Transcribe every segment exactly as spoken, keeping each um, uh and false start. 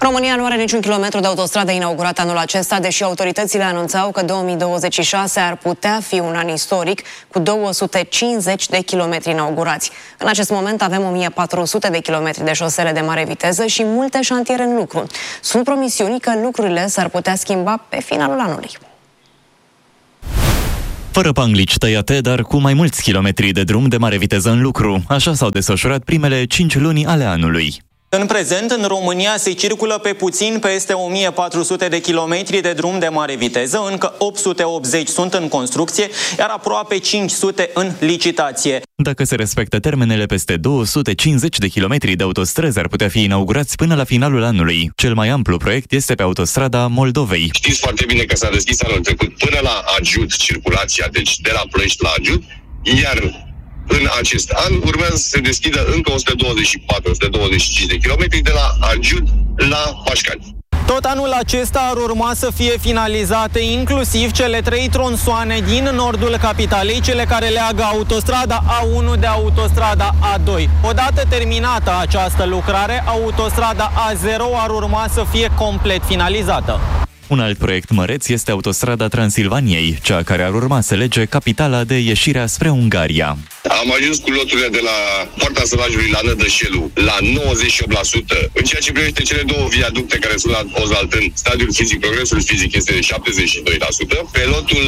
România nu are niciun kilometru de autostradă inaugurat anul acesta, deși autoritățile anunțau că două mii douăzeci și șase ar putea fi un an istoric, cu două sute cincizeci de kilometri inaugurați. În acest moment avem o mie patru sute de kilometri de șosele de mare viteză și multe șantiere în lucru. Sunt promisiuni că lucrurile s-ar putea schimba pe finalul anului. Fără panglici tăiate, dar cu mai mulți kilometri de drum de mare viteză în lucru. Așa s-au desfășurat primele cinci luni ale anului. În prezent, în România se circulă pe puțin peste o mie patru sute de kilometri de drum de mare viteză, încă opt sute optzeci sunt în construcție, iar aproape cinci sute în licitație. Dacă se respectă termenele, peste două sute cincizeci de kilometri de autostrăzi ar putea fi inaugurați până la finalul anului. Cel mai amplu proiect este pe autostrada Moldovei. Știți foarte bine că s-a deschis anul trecut până la Agiut circulația, deci de la Ploiești la Agiut, iar în acest an urmează să se deschidă încă o sută douăzeci și patru - o sută douăzeci și cinci de kilometri de la Agiut la Pașcani. Tot anul acesta ar urma să fie finalizate inclusiv cele trei tronsoane din nordul capitalei, cele care leagă autostrada A unu de autostrada A doi. Odată terminată această lucrare, autostrada A zero ar urma să fie complet finalizată. Un alt proiect măreț este autostrada Transilvaniei, cea care ar urma să lege capitala de ieșirea spre Ungaria. Am ajuns cu loturile de la Poarta Sălajului la Nădășelu la nouăzeci și opt la sută. În ceea ce privește cele două viaducte care sunt la Ozaltân, stadiul fizic, progresul fizic este de șaptezeci și doi la sută. Pe lotul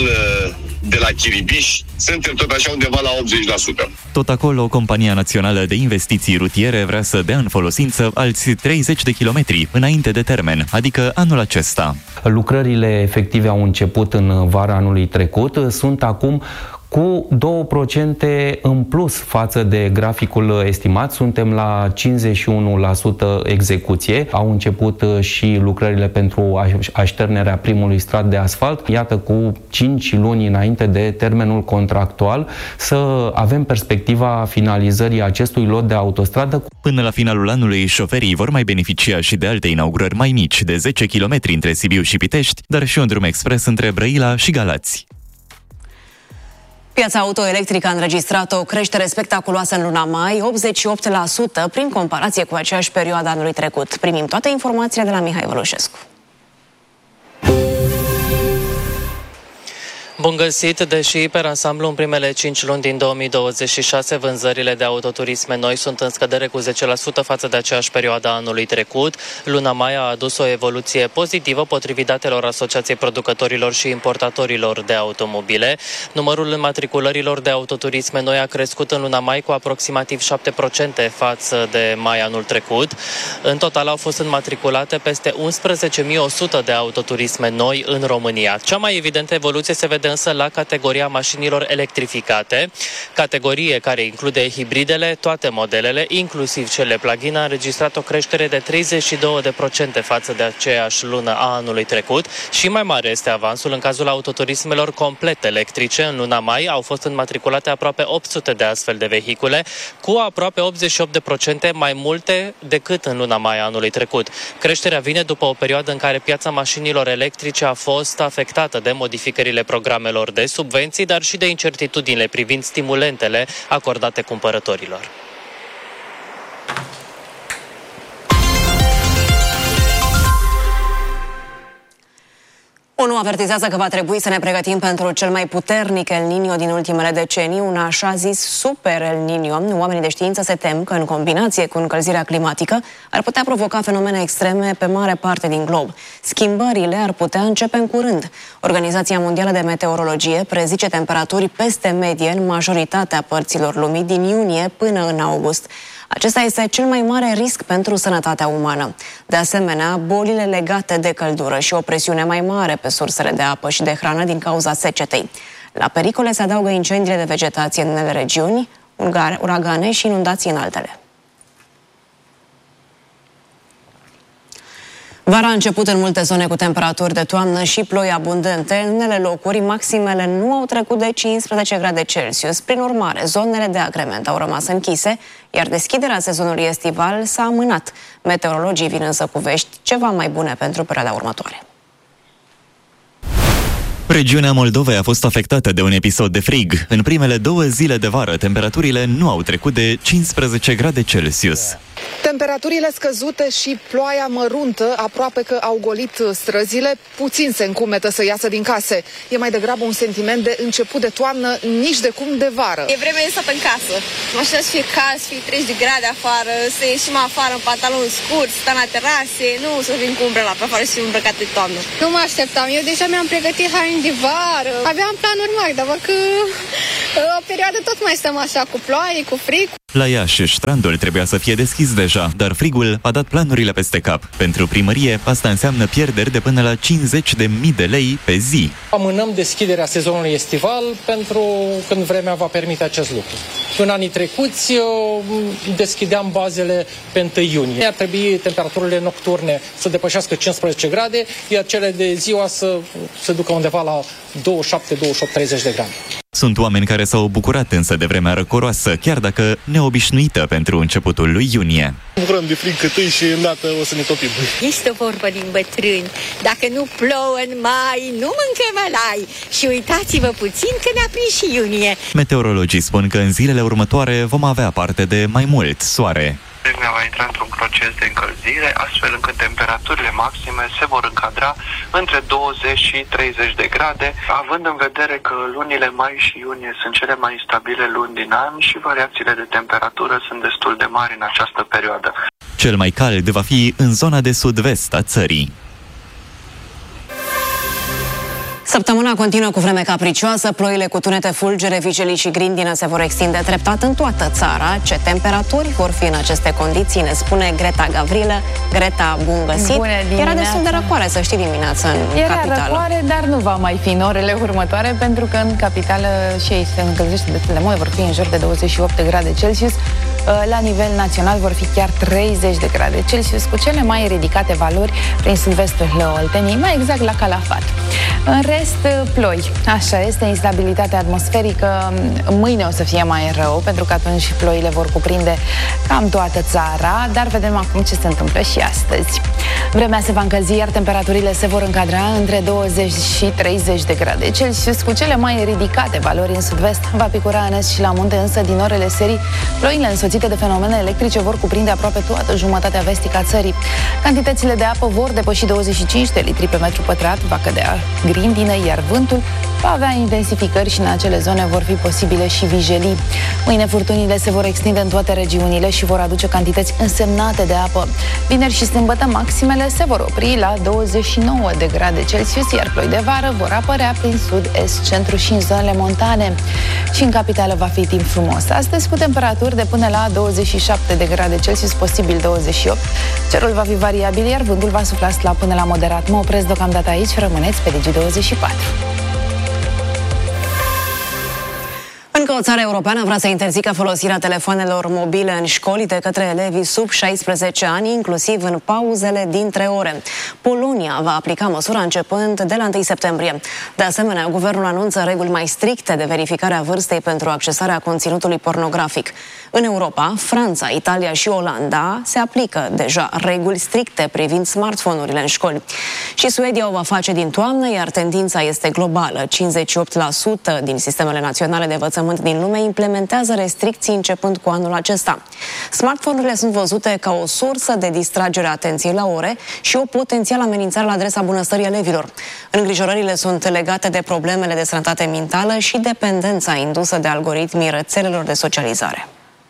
de la Chiribiș suntem tot așa undeva la optzeci la sută. Tot acolo, Compania Națională de Investiții Rutiere vrea să dea în folosință alți treizeci de kilometri înainte de termen, adică anul acesta. Lucrările efective au început în vara anului trecut, sunt acum cu două la sută în plus față de graficul estimat. Suntem la cincizeci și unu la sută execuție. Au început și lucrările pentru așternerea primului strat de asfalt. Iată, cu cinci luni înainte de termenul contractual, să avem perspectiva finalizării acestui lot de autostradă. Până la finalul anului, șoferii vor mai beneficia și de alte inaugurări mai mici, de zece kilometri între Sibiu și Pitești, dar și un drum expres între Brăila și Galați. Piața autoelectrică a înregistrat o creștere spectaculoasă în luna mai, optzeci și opt la sută, prin comparație cu aceeași perioadă anului trecut. Primim toate informațiile de la Mihai Vălușescu. Bun găsit! Deși pe ansamblu în primele cinci luni din două mii douăzeci și șase vânzările de autoturisme noi sunt în scădere cu zece la sută față de aceeași perioadă anului trecut, luna mai a adus o evoluție pozitivă potrivit datelor Asociației Producătorilor și Importatorilor de Automobile. Numărul înmatriculărilor de autoturisme noi a crescut în luna mai cu aproximativ șapte la sută față de mai anul trecut. În total au fost înmatriculate peste unsprezece mii o sută de autoturisme noi în România. Cea mai evidentă evoluție se vede însă la categoria mașinilor electrificate, categorie care include hibridele, toate modelele, inclusiv cele plug-in, a înregistrat o creștere de treizeci și doi la sută față de aceeași lună a anului trecut și mai mare este avansul în cazul autoturismelor complet electrice. În luna mai au fost înmatriculate aproape opt sute de astfel de vehicule, cu aproape optzeci și opt la sută mai multe decât în luna mai a anului trecut. Creșterea vine după o perioadă în care piața mașinilor electrice a fost afectată de modificările programelor de subvenții, dar și de incertitudinile privind stimulentele acordate cumpărătorilor. ONU avertizează că va trebui să ne pregătim pentru cel mai puternic El Niño din ultimele decenii, un așa zis super El Niño. Oamenii de știință se tem că, în combinație cu încălzirea climatică, ar putea provoca fenomene extreme pe mare parte din glob. Schimbările ar putea începe în curând. Organizația Mondială de Meteorologie prezice temperaturi peste medie în majoritatea părților lumii din iunie până în august. Acesta este cel mai mare risc pentru sănătatea umană. De asemenea, bolile legate de căldură și o presiune mai mare pe sursele de apă și de hrană din cauza secetei. La pericole se adaugă incendiile de vegetație în unele regiuni, uragane și inundații în altele. Vara a început în multe zone cu temperaturi de toamnă și ploi abundente. În unele locuri, maximele nu au trecut de cincisprezece grade Celsius. Prin urmare, zonele de agrement au rămas închise, iar deschiderea sezonului estival s-a amânat. Meteorologii vin însă cu vești ceva mai bune pentru perioada următoare. Regiunea Moldovei a fost afectată de un episod de frig. În primele două zile de vară, temperaturile nu au trecut de cincisprezece grade Celsius. Temperaturile scăzute și ploaia măruntă aproape că au golit străzile, puțin se încumetă să iasă din case. E mai degrabă un sentiment de început de toamnă, nici de cum de vară. E vreme să pe în casă. Așa să fie cald, să fie treizeci de grade afară, să ieșim afară în pantaloni scurți, sta la terase, nu să vin cu umbrela pe afară și să fim îmbrăcate de toamnă. Nu mă așteptam, eu deja mi-am pregătit haine de vară, aveam planuri mari, dar văd că o perioadă tot mai stăm așa, cu ploaie, cu frig. La Iași, strandul trebuia să fie deschis deja, dar frigul a dat planurile peste cap. Pentru primărie, asta înseamnă pierderi de până la cincizeci de mii de lei pe zi. Amânăm deschiderea sezonului estival pentru când vremea va permite acest lucru. În anii trecuți deschideam bazele pe întâi iunie. Ar trebui temperaturile nocturne să depășească cincisprezece grade, iar cele de ziua să se ducă undeva la douăzeci și șapte, douăzeci și opt, treizeci de grade. Sunt oameni care s-au bucurat însă de vremea răcoroasă, chiar dacă neobișnuită pentru începutul lui iunie. Bucurăm de frig câtâi și îndată o să ne topim. Este o vorbă din bătrâni. Dacă nu plouă în mai, nu mâncă mălai. Și uitați-vă puțin că ne-a prins și iunie. Meteorologii spun că în zilele următoare vom avea parte de mai mult soare. Vremea va intra într-un proces de încălzire, astfel încât temperaturile maxime se vor încadra între douăzeci și treizeci de grade, având în vedere că lunile mai și iunie sunt cele mai instabile luni din an și variațiile de temperatură sunt destul de mari în această perioadă. Cel mai cald va fi în zona de sud-vest a țării. Săptămâna continuă cu vreme capricioasă, ploile cu tunete fulgere, vijelii și grindină se vor extinde treptat în toată țara. Ce temperaturi vor fi în aceste condiții, ne spune Greta Gavrilă. Greta, bun găsit! Era destul de răcoare, să știi, dimineața în Era capitală. Era răcoare, dar nu va mai fi în orele următoare, pentru că în capitală și ei se încălzește destul de mult, vor fi în jur de douăzeci și opt de grade Celsius. La nivel național vor fi chiar treizeci de grade Celsius, cu cele mai ridicate valori prin sud-vestul Olteniei, mai exact la Calafat. În rest, ploi. Așa este, instabilitatea atmosferică. Mâine o să fie mai rău, pentru că atunci ploile vor cuprinde cam toată țara, dar vedem acum ce se întâmplă și astăzi. Vremea se va încălzi, iar temperaturile se vor încadra între douăzeci și treizeci de grade Celsius, cu cele mai ridicate valori în sud-vest. Va picura în est și la munte, însă din orele serii, ploile însoțite de fenomene electrice vor cuprinde aproape toată jumătatea vestică a țării. Cantitățile de apă vor depăși douăzeci și cinci de litri pe metru pătrat, va cădea grindină, iar vântul va avea intensificări și în acele zone vor fi posibile și vijelii. Mâine furtunile se vor extinde în toate regiunile și vor aduce cantități însemnate de apă. Vineri și sâmbătă maximele se vor opri la douăzeci și nouă de grade Celsius, iar ploi de vară vor apărea prin sud, est, centru și în zonele montane. Și în capitală va fi timp frumos. Astăzi cu temperaturi de până la douăzeci și șapte de grade Celsius, posibil douăzeci și opt. Cerul va fi variabil, iar vântul va sufla slab până la moderat. Mă opresc deocamdată aici, rămâneți pe Digi douăzeci și patru. Încă o țară europeană vrea să interzică folosirea telefoanelor mobile în școli de către elevii sub șaisprezece ani, inclusiv în pauzele dintre ore. Polonia va aplica măsura începând de la întâi septembrie. De asemenea, guvernul anunță reguli mai stricte de verificare a vârstei pentru accesarea conținutului pornografic. În Europa, Franța, Italia și Olanda se aplică deja reguli stricte privind smartphone-urile în școli. Și Suedia o va face din toamnă, iar tendința este globală. cincizeci și opt la sută din sistemele naționale de învățământ din lume implementează restricții începând cu anul acesta. Smartphone-urile sunt văzute ca o sursă de distragere a atenției la ore și o potențială amenințare la adresa bunăstării elevilor. Îngrijorările sunt legate de problemele de sănătate mentală și dependența indusă de algoritmii rețelelor de socializare.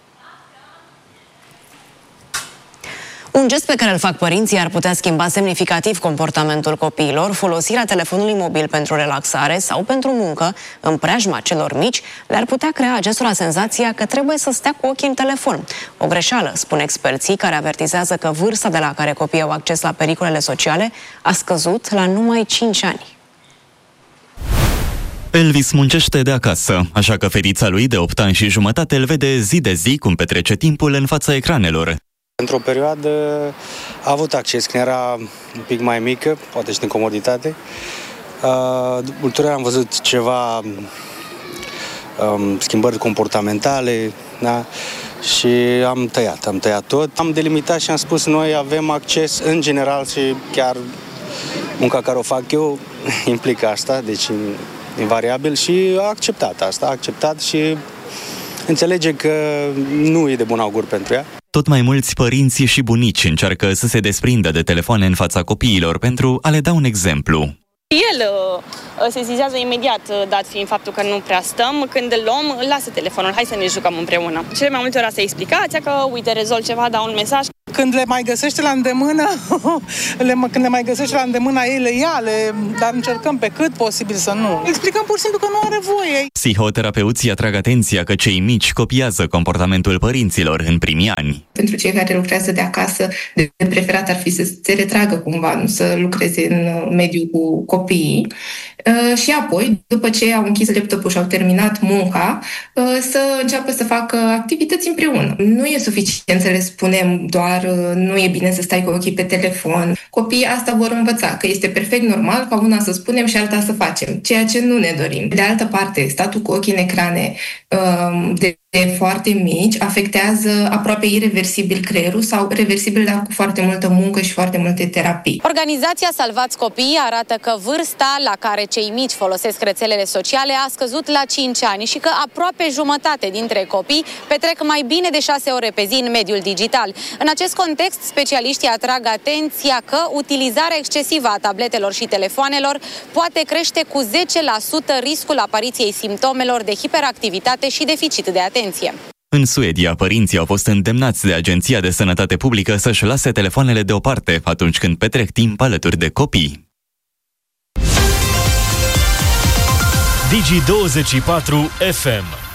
Un gest pe care îl fac părinții ar putea schimba semnificativ comportamentul copiilor. Folosirea telefonului mobil pentru relaxare sau pentru muncă, în preajma celor mici, le-ar putea crea acestora senzația că trebuie să stea cu ochii în telefon. O greșeală, spun experții, care avertizează că vârsta de la care copiii au acces la pericolele sociale a scăzut la numai cinci ani. Elvis muncește de acasă, așa că fetița lui de opt ani și jumătate îl vede zi de zi cum petrece timpul în fața ecranelor. Într-o perioadă a avut acces, când era un pic mai mică, poate și din comoditate. Uh, ulterior am văzut ceva um, schimbări comportamentale, da? Și am tăiat, am tăiat tot. Am delimitat și am spus, noi avem acces în general și chiar munca care o fac eu implică asta, deci invariabil, și a acceptat asta, a acceptat și înțelege că nu e de bun augur pentru ea. Tot mai mulți părinți și bunici încearcă să se desprindă de telefoane în fața copiilor pentru a le da un exemplu. El uh, se zizează imediat, dat fiind faptul că nu prea stăm. Când îl luăm, lasă telefonul, hai să ne jucăm împreună. Cele mai multe ori asta e explicația, că uite, rezolv ceva, dau un mesaj. Când le mai găsește la îndemână, le, când le mai găsește la îndemână, ei le ia, le, dar încercăm pe cât posibil să nu. Explicăm pur și simplu că nu are voie. Psihoterapeuții atrag atenția că cei mici copiază comportamentul părinților în primii ani. Pentru cei care lucrează de acasă, de preferat ar fi să se retragă cumva, nu să lucreze în mediul cu copiii. Uh, și apoi, după ce au închis laptopul și au terminat munca, uh, să înceapă să facă activități împreună. Nu e suficient să le spunem doar uh, nu e bine să stai cu ochii pe telefon. Copiii asta vor învăța, că este perfect normal ca una să spunem și alta să facem, ceea ce nu ne dorim. De altă parte, statul cu ochii în ecrane uh, de de foarte mici afectează aproape ireversibil creierul sau reversibil, dar cu foarte multă muncă și foarte multe terapii. Organizația Salvați Copiii arată că vârsta la care cei mici folosesc rețelele sociale a scăzut la cinci ani și că aproape jumătate dintre copii petrec mai bine de șase ore pe zi în mediul digital. În acest context, specialiștii atrag atenția că utilizarea excesivă a tabletelor și telefoanelor poate crește cu zece la sută riscul apariției simptomelor de hiperactivitate și deficit de atenție. În Suedia, părinții au fost îndemnați de Agenția de Sănătate Publică să-și lase telefoanele deoparte atunci când petrec timp alături de copii. Digi douăzeci și patru F M